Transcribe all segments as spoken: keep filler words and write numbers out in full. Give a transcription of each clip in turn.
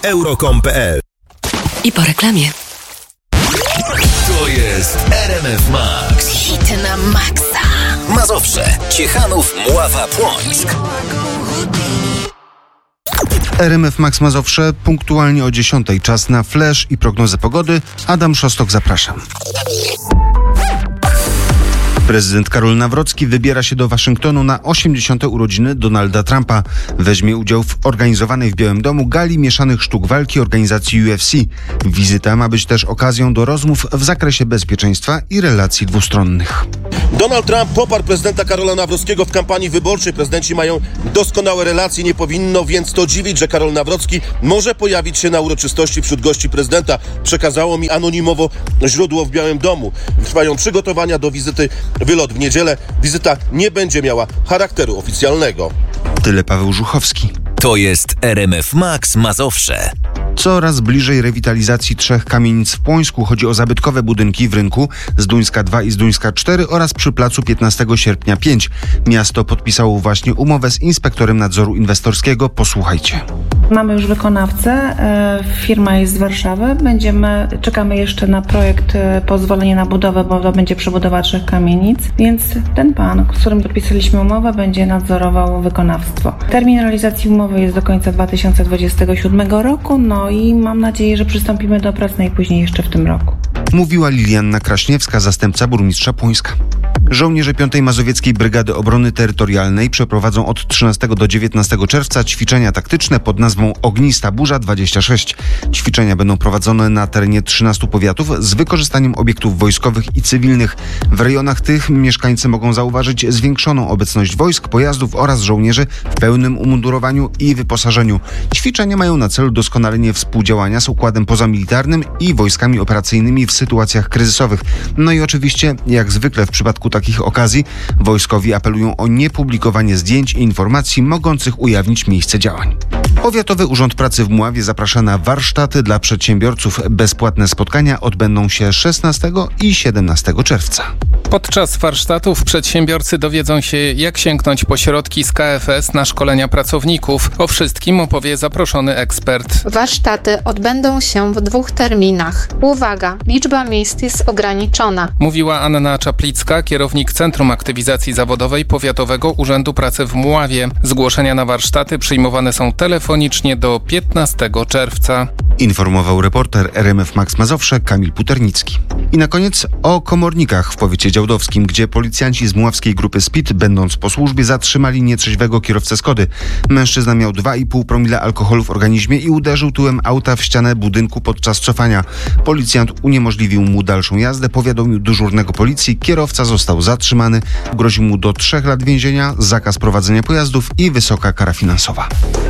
euro kropka com kropka pe el. I po reklamie. To jest R M F Max. Hity na maksa. Mazowsze, Ciechanów, Mława, Płońsk. R M F Max Mazowsze, punktualnie o dziesiątej. Czas na flash i prognozę pogody. Adam Szostok, zapraszam. Prezydent Karol Nawrocki wybiera się do Waszyngtonu na osiemdziesiąte urodziny Donalda Trumpa. Weźmie udział w organizowanej w Białym Domu gali mieszanych sztuk walki organizacji U F C. Wizyta ma być też okazją do rozmów w zakresie bezpieczeństwa i relacji dwustronnych. Donald Trump poparł prezydenta Karola Nawrockiego w kampanii wyborczej. Prezydenci mają doskonałe relacje, nie powinno więc to dziwić, że Karol Nawrocki może pojawić się na uroczystości wśród gości prezydenta. Przekazało mi anonimowo źródło w Białym Domu. Trwają przygotowania do wizyty. Wylot w niedzielę. Wizyta nie będzie miała charakteru oficjalnego. Tyle Paweł Żuchowski. To jest R M F Max Mazowsze. Coraz bliżej rewitalizacji trzech kamienic w Płońsku. Chodzi o zabytkowe budynki w rynku Zduńska dwa i Zduńska cztery oraz przy placu piętnastego sierpnia pięć. Miasto podpisało właśnie umowę z inspektorem nadzoru inwestorskiego. Posłuchajcie. Mamy już wykonawcę, firma jest z Warszawy. Będziemy, czekamy jeszcze na projekt pozwolenia na budowę, bo to będzie przebudowa trzech kamienic, więc ten pan, z którym podpisaliśmy umowę, będzie nadzorował wykonawstwo. Termin realizacji umowy jest do końca dwa tysiące dwudziestego siódmego roku, no i mam nadzieję, że przystąpimy do prac najpóźniej jeszcze w tym roku. Mówiła Lilianna Kraśniewska, zastępca burmistrza Płońska. Żołnierze piątej Mazowieckiej Brygady Obrony Terytorialnej przeprowadzą od trzynastego do dziewiętnastego czerwca ćwiczenia taktyczne pod nazwą Ognista Burza dwadzieścia sześć. Ćwiczenia będą prowadzone na terenie trzynastu powiatów z wykorzystaniem obiektów wojskowych i cywilnych. W rejonach tych mieszkańcy mogą zauważyć zwiększoną obecność wojsk, pojazdów oraz żołnierzy w pełnym umundurowaniu i wyposażeniu. Ćwiczenia mają na celu doskonalenie współdziałania z układem pozamilitarnym i wojskami operacyjnymi w sytuacjach kryzysowych. No i oczywiście, jak zwykle w przypadku takich okazji, wojskowi apelują o niepublikowanie zdjęć i informacji mogących ujawnić miejsce działań. Powiatowy Urząd Pracy w Mławie zaprasza na warsztaty dla przedsiębiorców. Bezpłatne spotkania odbędą się szesnastego i siedemnastego czerwca. Podczas warsztatów przedsiębiorcy dowiedzą się, jak sięgnąć po środki z K F S na szkolenia pracowników. O wszystkim opowie zaproszony ekspert. Warsztaty odbędą się w dwóch terminach. Uwaga, liczba miejsc jest ograniczona. Mówiła Anna Czaplicka, kierownik Centrum Aktywizacji Zawodowej Powiatowego Urzędu Pracy w Mławie. Zgłoszenia na warsztaty przyjmowane są telefonicznie do piętnastego czerwca. Informował reporter R M F Max Mazowsze Kamil Puternicki. I na koniec o komornikach w powiecie działdowskim, gdzie policjanci z mławskiej grupy S P I D, będąc po służbie, zatrzymali nietrzeźwego kierowcę Skody. Mężczyzna miał dwa i pół promila alkoholu w organizmie i uderzył tyłem auta w ścianę budynku podczas cofania. Policjant uniemożliwił mu dalszą jazdę, powiadomił dyżurnego policji. Kierowca został zatrzymany. Grozi mu do trzech lat więzienia, zakaz prowadzenia pojazdów i wysoka kara finansowa.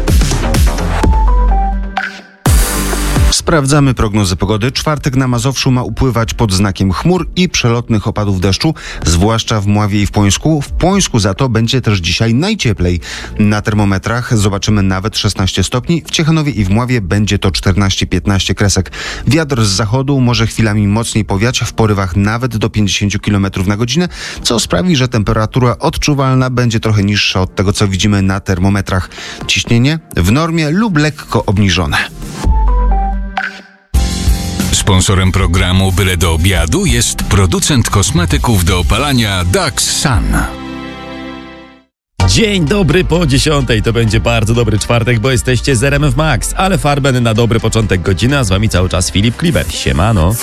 Sprawdzamy prognozę pogody. Czwartek na Mazowszu ma upływać pod znakiem chmur i przelotnych opadów deszczu, zwłaszcza w Mławie i w Płońsku. W Płońsku za to będzie też dzisiaj najcieplej. Na termometrach zobaczymy nawet szesnaście stopni. W Ciechanowie i w Mławie będzie to czternaście piętnaście kresek. Wiatr z zachodu może chwilami mocniej powiać, w porywach nawet do pięćdziesiąt kilometrów na godzinę, co sprawi, że temperatura odczuwalna będzie trochę niższa od tego, co widzimy na termometrach. Ciśnienie w normie lub lekko obniżone. Sponsorem programu Byle do obiadu jest producent kosmetyków do opalania Dax Sun. Dzień dobry po dziesiątej. To będzie bardzo dobry czwartek, bo jesteście z R M F Max, ale farben na dobry początek godziny, a z wami cały czas Filip Kliber. Siemano.